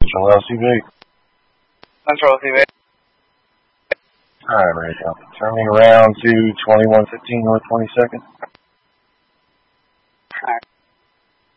Central LCV. Central LCV. Alright, radio. Turning around to 2115 North 22nd. Alright.